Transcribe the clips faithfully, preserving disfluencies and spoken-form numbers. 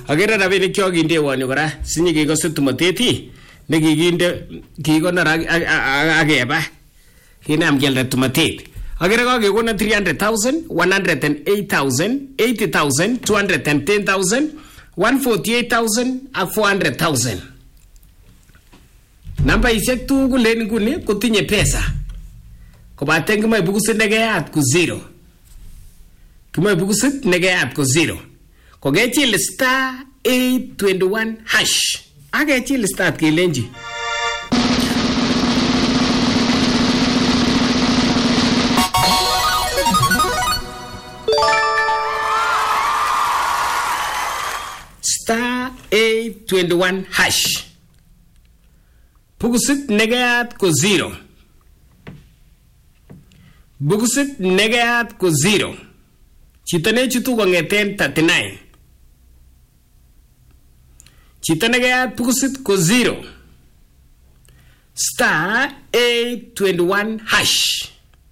Agere rabinik kyok kindewon yu kora sinyikekose tumateti nekikinde kikonor akeba kinam kialda tumatet. Agere kakekona three hundred thousand, one hundred eight thousand, eighty thousand, two hundred ten thousand, one hundred forty-eight thousand ak four hundred thousand. Namba ishek tugul en nguni kotinye pesa. Kobaten kimoe bukusit nekeyat ko zero. Kimoe bukusit nekeyat ko zero. Kokechil star eight twenty-one hash. Akechil start kelenji. Star eight twenty-one hash. Bukusit nekeyat ko zero. Bukusit nekeyat ko zero. Chito nechutu kongeten thirty-nine. Chito nekeyat bukusit ko zero. Star eight twenty-one hash.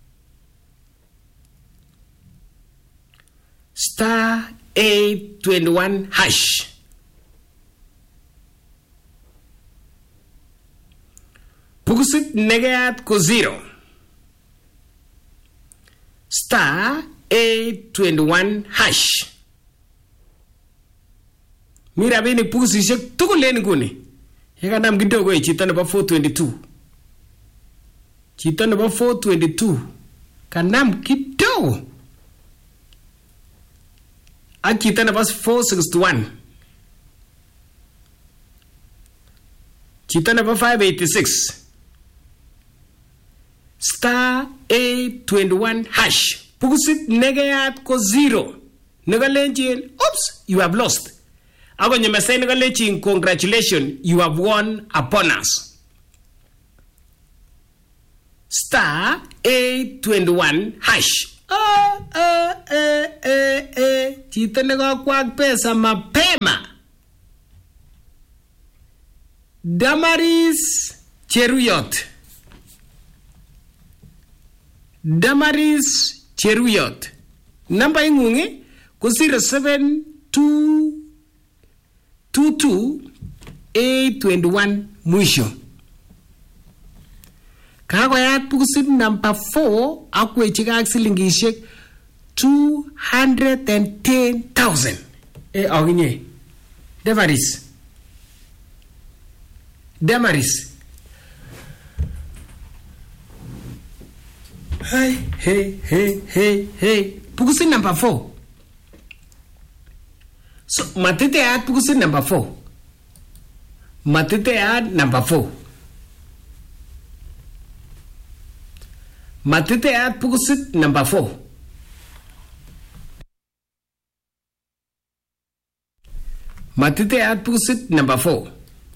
Star eight twenty-one hash. Bukusit nekeyat ko zero. Star eight twenty-one hash. Mira bini bukusishek tugul en nguni. Yekanam kidogo e chito nebo four twenty-two. Chito nebo four twenty-two kanam kidogo. Ak chito nebo four sixty-one. Chito nebo five eighty-six. Star eight twenty-one hash. Bukusit nekeyat ko zero. Nekalenjin, oops, you have lost. Ako nyemesay nekalenjin, congratulations, you have won a bonus. Star eight twenty-one hash. Ah, ah, eh, eh, eh. Chito nekakwak pesa mapema. Damaris Cheruyot. Damaris Cheruyot. Namba ingungi ko zero seven two two two eight twenty-one mwisho. Kakoyat bukusit number four akwechi kak silingishek two hundred ten thousand. Eh aginye. Damaris. Damaris. Hey, hey, hey, hey, hey. Bukusit number four. So, matete at bukusit number four. Matete at number four. Matete at bukusit number four. Matete at bukusit number four.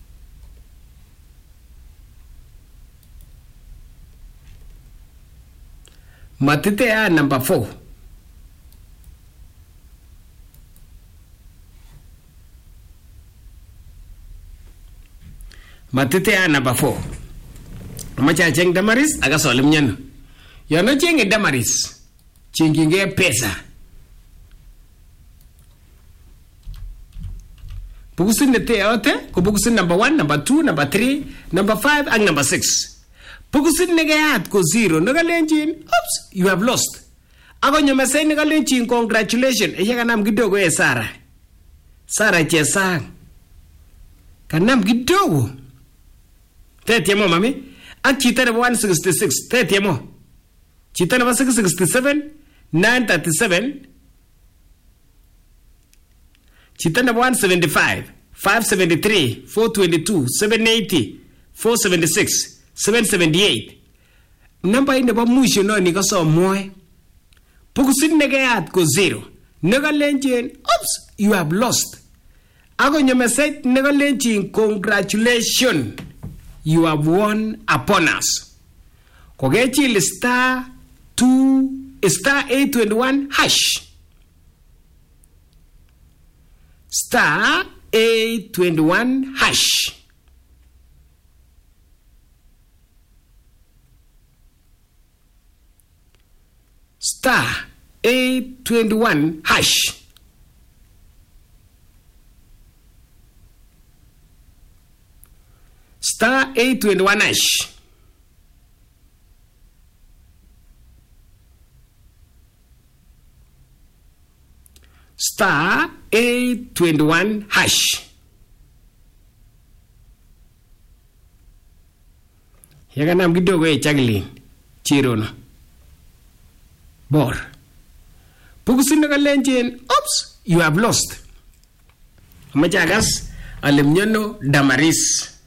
Matete a number four. Matete a number four. Amacha cheng Damaris aga solim nyen. Yo no cheng Damaris. Chenginge pesa. Bukusin nete ote ko bukusin number one, number two, number three, number five and number six. Bukusit nekeyat ko zero. Nekalenjin, oops, you have lost. Ako nyemesay nekalenjin, congratulations. Eya kanam kidogo e Sarah. Sarah Chesang. Kanam kidogo. Tetiemo mami. Ak chita nebo one sixty-six. Tetiemo. Chita nebo six sixty-seven, nine thirty-seven. Chita nebo one seventy-five, five seventy-three, four twenty-two, seven eighty, four seventy-six. seven seventy-eight. Namba ine ba mwisho no ni kaso moe. Bukusit nekeyat ko zero. Nekalenjin, oops, you have lost. Ako nyemesay nekalenjin, congratulations, you have won a bonus. Kokechil star two, star eight twenty-one hash. Star eight twenty-one hash. Star eight twenty-one hash. star eight twenty-one hash. Star eight twenty-one hash. Yakanam kidogo e Jacqueline Chirono. Bor. Pukusino kalenjin, oops, you have lost. Machagas alimnyono Damaris.